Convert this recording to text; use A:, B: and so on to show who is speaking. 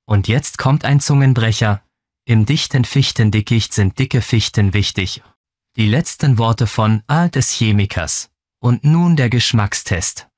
A: Und jetzt kommt ein Zungenbrecher. Im dichten Fichtendickicht sind dicke Fichten wichtig. Die letzten Worte von A des Chemikers. Und nun der Geschmackstest.